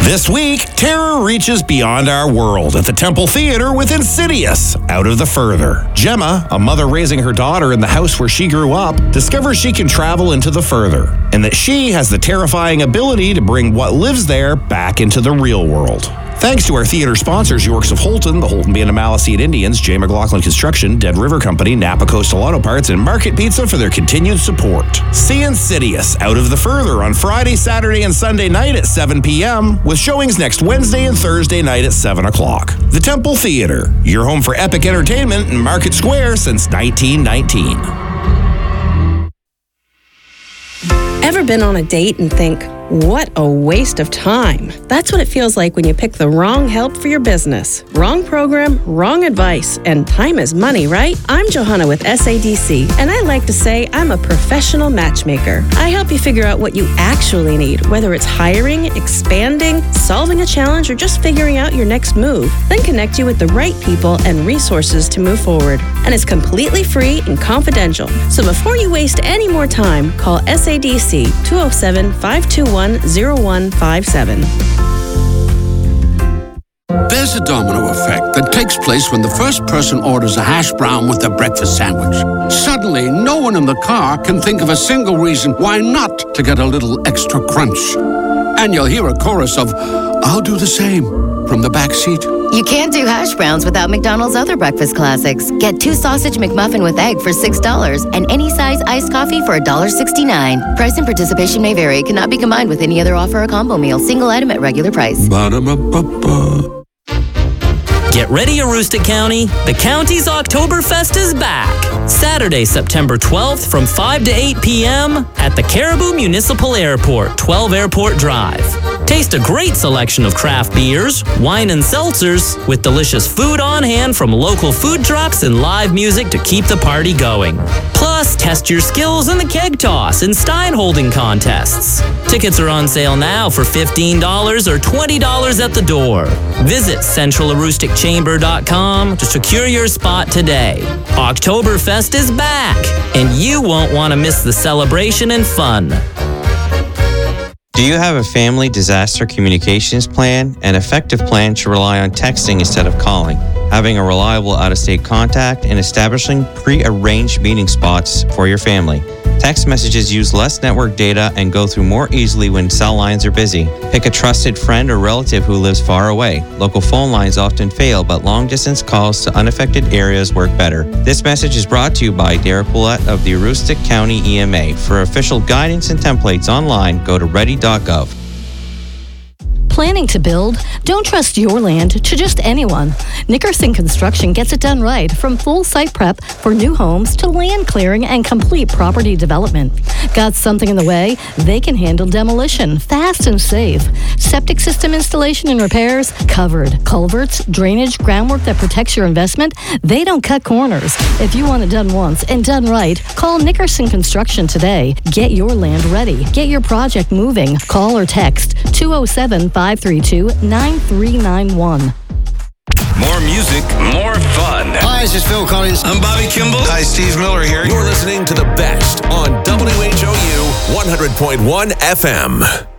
This week, terror reaches beyond our world at the Temple Theater with Insidious, Out of the Further. Gemma, a mother raising her daughter in the house where she grew up, discovers she can travel into the further, and that she has the terrifying ability to bring what lives there back into the real world. Thanks to our theater sponsors, Yorks of Holton, the Holton Band of Maliseet Indians, J. McLaughlin Construction, Dead River Company, Napa Coastal Auto Parts, and Market Pizza for their continued support. See Insidious, Out of the Further on Friday, Saturday, and Sunday night at 7 p.m., with showings next Wednesday and Thursday night at 7 o'clock. The Temple Theater, your home for epic entertainment in Market Square since 1919. Ever been on a date and think, what a waste of time? That's what it feels like when you pick the wrong help for your business. Wrong program, wrong advice, and time is money, right? I'm Johanna with SADC, and I like to say I'm a professional matchmaker. I help you figure out what you actually need, whether it's hiring, expanding, solving a challenge, or just figuring out your next move. Then connect you with the right people and resources to move forward. And it's completely free and confidential. So before you waste any more time, call SADC 207-521-0157. There's a domino effect that takes place when the first person orders a hash brown with their breakfast sandwich. Suddenly, no one in the car can think of a single reason why not to get a little extra crunch. And you'll hear a chorus of, "I'll do the same," from the back seat. You can't do hash browns without McDonald's other breakfast classics. Get 2 sausage McMuffin with egg for $6 and any size iced coffee for $1.69. Price and participation may vary. Cannot be combined with any other offer or combo meal. Single item at regular price. Ba-da-ba-ba-ba. Get ready, Aroostook County. The county's Oktoberfest is back. Saturday, September 12th from 5 to 8 p.m. at the Caribou Municipal Airport, 12 Airport Drive. Taste a great selection of craft beers, wine and seltzers, with delicious food on hand from local food trucks and live music to keep the party going. Plus, test your skills in the keg toss and stein holding contests. Tickets are on sale now for $15 or $20 at the door. Visit centralaroosticchamber.com to secure your spot today. Oktoberfest is back, and you won't want to miss the celebration and fun. Do you have a family disaster communications plan? An effective plan should rely on texting instead of calling, having a reliable out-of-state contact, and establishing pre-arranged meeting spots for your family. Text messages use less network data and go through more easily when cell lines are busy. Pick a trusted friend or relative who lives far away. Local phone lines often fail, but long-distance calls to unaffected areas work better. This message is brought to you by Derek Willett of the Aroostook County EMA. For official guidance and templates online, go to ready.gov. Planning to build? Don't trust your land to just anyone. Nickerson Construction gets it done right, from full site prep for new homes to land clearing and complete property development. Got something in the way? They can handle demolition fast and safe. Septic system installation and repairs? Covered. Culverts, drainage, groundwork that protects your investment? They don't cut corners. If you want it done once and done right, call Nickerson Construction today. Get your land ready. Get your project moving. Call or text 207-532-9391. More music, more fun. Hi, this is Phil Collins. I'm Bobby Kimball. Hi, Steve Miller here. You're listening to the best on WHOU 100.1 FM.